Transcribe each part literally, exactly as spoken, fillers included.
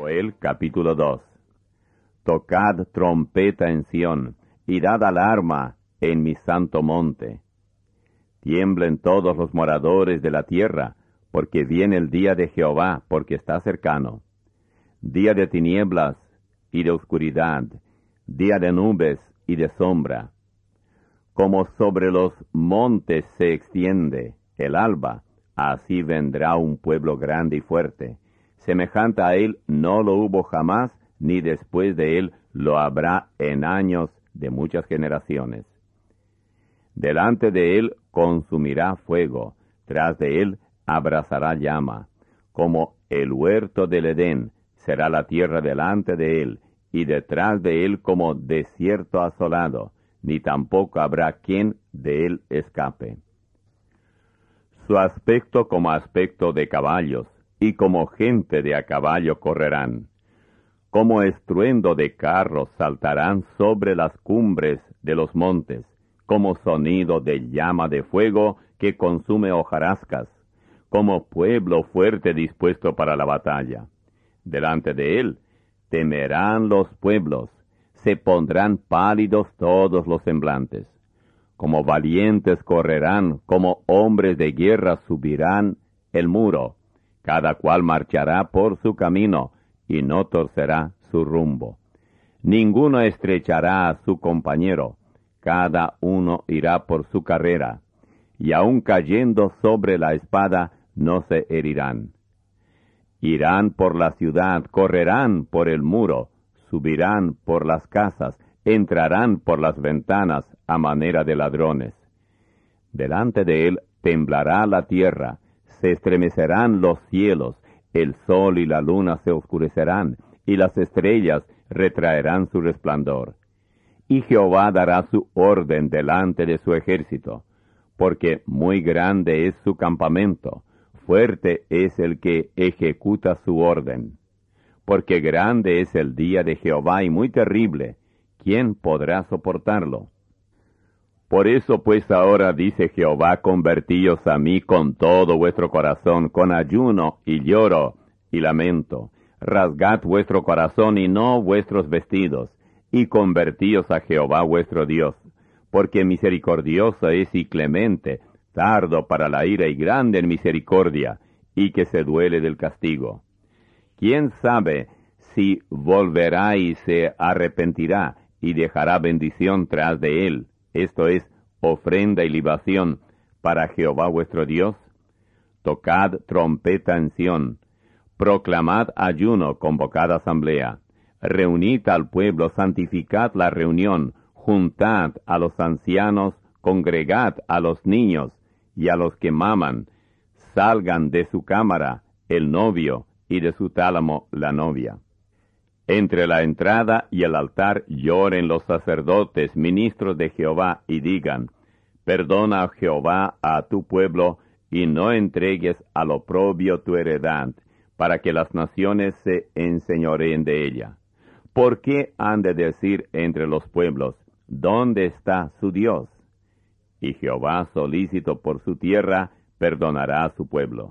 Joel capítulo dos. Tocad trompeta en Sión, y dad alarma en mi santo monte. Tiemblen todos los moradores de la tierra, porque viene el día de Jehová, porque está cercano. Día de tinieblas y de oscuridad, día de nubes y de sombra. Como sobre los montes se extiende el alba, así vendrá un pueblo grande y fuerte. Semejante a él no lo hubo jamás, ni después de él lo habrá en años de muchas generaciones. Delante de él consumirá fuego, tras de él abrazará llama. Como el huerto del Edén será la tierra delante de él, y detrás de él como desierto asolado, ni tampoco habrá quien de él escape. Su aspecto como aspecto de caballos, y como gente de a caballo correrán. Como estruendo de carros saltarán sobre las cumbres de los montes, como sonido de llama de fuego que consume hojarascas, como pueblo fuerte dispuesto para la batalla. Delante de él temerán los pueblos, se pondrán pálidos todos los semblantes. Como valientes correrán, como hombres de guerra subirán el muro. Cada cual marchará por su camino, y no torcerá su rumbo. Ninguno estrechará a su compañero, cada uno irá por su carrera, y aun cayendo sobre la espada no se herirán. Irán por la ciudad, correrán por el muro, subirán por las casas, entrarán por las ventanas a manera de ladrones. Delante de él temblará la tierra, se estremecerán los cielos, el sol y la luna se oscurecerán, y las estrellas retraerán su resplandor. Y Jehová dará su orden delante de su ejército, porque muy grande es su campamento, fuerte es el que ejecuta su orden. Porque grande es el día de Jehová y muy terrible, ¿quién podrá soportarlo? Por eso pues ahora dice Jehová, convertíos a mí con todo vuestro corazón, con ayuno y lloro y lamento. Rasgad vuestro corazón y no vuestros vestidos, y convertíos a Jehová vuestro Dios, porque misericordioso es y clemente, tardo para la ira y grande en misericordia, y que se duele del castigo. ¿Quién sabe si volverá y se arrepentirá, y dejará bendición tras de él? Esto es, ofrenda y libación para Jehová vuestro Dios. Tocad trompeta en Sión, proclamad ayuno, convocad asamblea, reunid al pueblo, santificad la reunión, juntad a los ancianos, congregad a los niños y a los que maman, salgan de su cámara el novio y de su tálamo la novia. Entre la entrada y el altar lloren los sacerdotes, ministros de Jehová, y digan, perdona, Jehová, a tu pueblo, y no entregues al oprobio tu heredad, para que las naciones se enseñoreen de ella. ¿Por qué han de decir entre los pueblos, ¿dónde está su Dios? Y Jehová, solícito por su tierra, perdonará a su pueblo.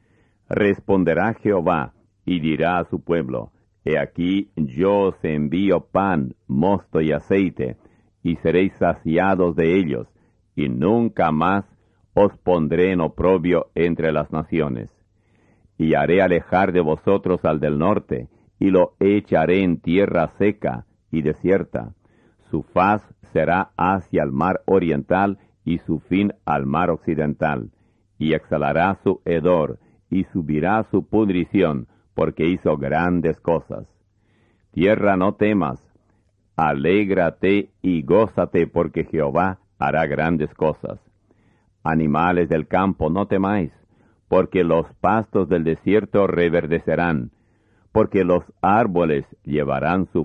Responderá Jehová, y dirá a su pueblo, He aquí yo os envío pan, mosto y aceite, y seréis saciados de ellos, y nunca más os pondré en oprobio entre las naciones. Y haré alejar de vosotros al del norte, y lo echaré en tierra seca y desierta. Su faz será hacia el mar oriental, y su fin al mar occidental. Y exhalará su hedor, y subirá su pudrición, porque hizo grandes cosas. Tierra, no temas, alégrate y gózate, porque Jehová hará grandes cosas. Animales del campo, no temáis, porque los pastos del desierto reverdecerán, porque los árboles llevarán su